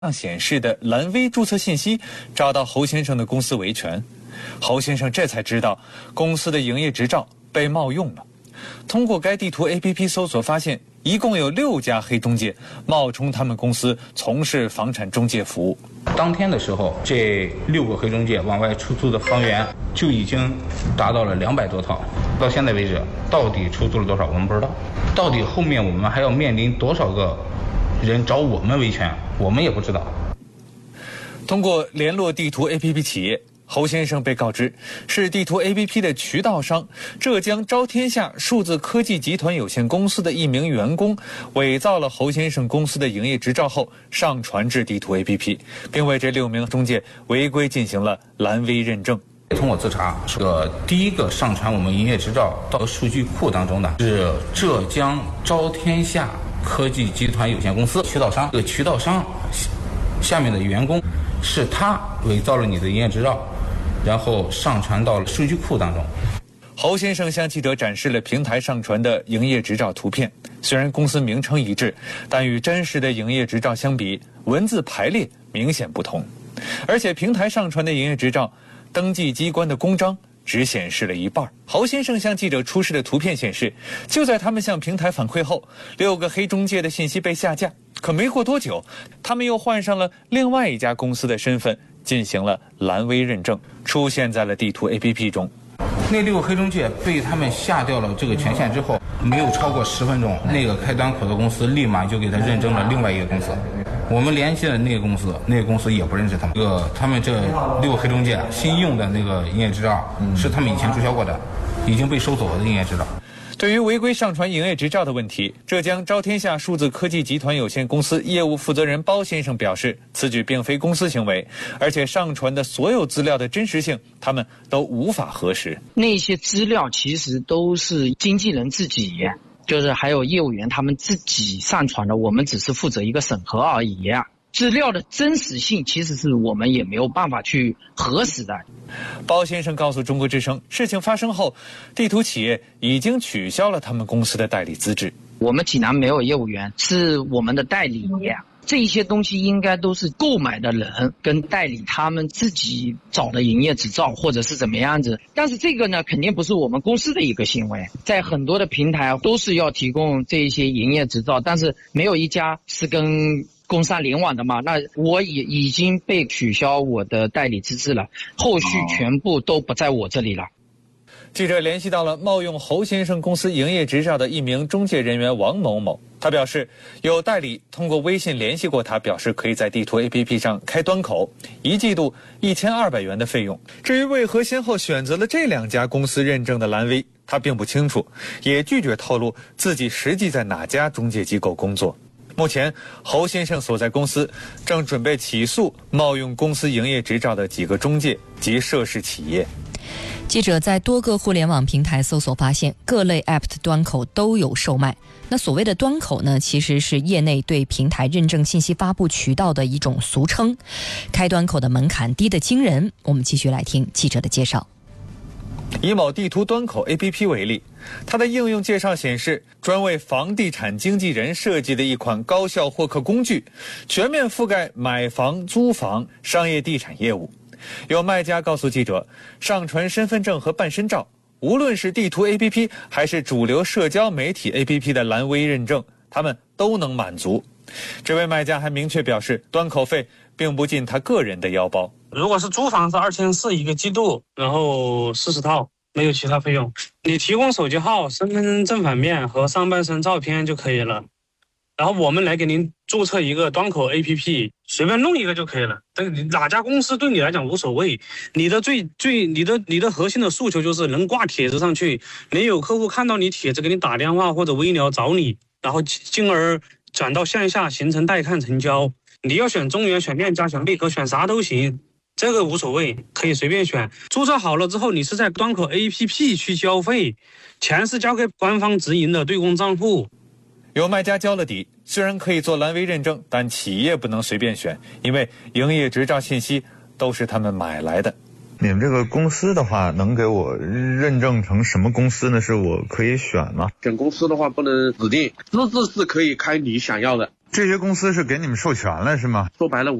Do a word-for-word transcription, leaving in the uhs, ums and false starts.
上显示的蓝 V 注册信息找到侯先生的公司维权，侯先生这才知道公司的营业执照被冒用了。通过该地图 A P P 搜索发现，一共有六家黑中介冒充他们公司从事房产中介服务。 当天的时候，这六个黑中介往外出租的房源就已经达到了两百多套。到现在为止，到底出租了多少我们不知道，到底后面我们还要面临多少个人找我们维权，我们也不知道。 通过联络地图 A P P 企业，侯先生被告知是地图 A P P 的渠道商浙江招天下数字科技集团有限公司的一名员工，伪造了侯先生公司的营业执照后上传至地图 A P P， 并为这六名中介违规进行了蓝 V 认证。 从我自查，这个第一个上传我们营业执照到数据库当中的是浙江招天下科技集团有限公司渠道商，这个渠道商下面的员工是他伪造了你的营业执照，然后上传到了数据库当中。 侯先生向记者展示了平台上传的营业执照图片，虽然公司名称一致，但与真实的营业执照相比，文字排列明显不同，而且平台上传的营业执照登记机关的公章只显示了一半。侯先生向记者出示的图片显示，就在他们向平台反馈后，六个黑中介的信息被下架，可没过多久，他们又换上了另外一家公司的身份，进行了蓝 V 认证，出现在了地图 A P P 中。 那六个黑中介被他们下掉了这个权限之后，没有超过十分钟，那个开端口的公司立马就给他认证了另外一个公司。我们联系了那个公司，那个公司也不认识他们。这个他们这六个黑中介新用的那个营业执照是他们以前注销过的，已经被收走了的营业执照。 对于违规上传营业执照的问题，浙江招天下数字科技集团有限公司业务负责人包先生表示，此举并非公司行为，而且上传的所有资料的真实性他们都无法核实。 那些资料其实都是经纪人自己，就是还有业务员他们自己上传的，我们只是负责一个审核而已。资料的真实性其实是我们也没有办法去核实的。 包先生告诉中国之声，事情发生后，地图企业已经取消了他们公司的代理资质。 我们济南没有业务员，是我们的代理，这些东西应该都是购买的人跟代理他们自己找的营业执照或者是怎么样子，但是这个呢肯定不是我们公司的一个行为。在很多的平台都是要提供这些营业执照，但是没有一家是跟工商联网的嘛，那我也已经被取消我的代理资质了，后续全部都不在我这里了。 记者联系到了冒用侯先生公司营业执照的一名中介人员王某某，他表示有代理通过微信联系过他，表示可以在地图 A P P 上开端口，一季度一千二百元的费用。至于为何先后选择了这两家公司认证的蓝 V， 他并不清楚，也拒绝透露自己实际在哪家中介机构工作。目前，侯先生所在公司正准备起诉冒用公司营业执照的几个中介及涉事企业。 记者在多个互联网平台搜索发现，各类 App 的端口都有售卖。那所谓的端口呢，其实是业内对平台认证信息发布渠道的一种俗称。开端口的门槛低得惊人。我们继续来听记者的介绍。 以某地图端口 A P P 为例，它的应用介绍显示，专为房地产经纪人设计的一款高效获客工具，全面覆盖买房、租房、商业地产业务。有卖家告诉记者，上传身份证和伴身照，无论是地图 A P P 还是主流社交媒体 A P P 的蓝 V 认证，他们都能满足。这位卖家还明确表示，端口费并不进他个人的腰包。 如果是租房是二千四一个季度，然后四十套，没有其他费用。你提供手机号、身份证正反面和上半身照片就可以了。然后我们来给您注册一个端口 A P P， 随便弄一个就可以了。但你哪家公司对你来讲无所谓，你的最最你的你的核心的诉求就是能挂帖子上去，能有客户看到你帖子给你打电话或者微聊找你，然后进而转到线下形成带看成交。你要选中原、选链家、选贝壳，选啥都行。这个无所谓，可以随便选。注册好了之后，你是在端口 A P P 去交费，钱是交给官方直营的对公账户。 有卖家交了底，虽然可以做蓝 V 认证，但企业不能随便选，因为营业执照信息都是他们买来的。 你们这个公司的话，能给我认证成什么公司呢？是我可以选吗？ 选公司的话不能指定，资质是可以开你想要的。 这些公司是给你们授权了是吗？ 说白了。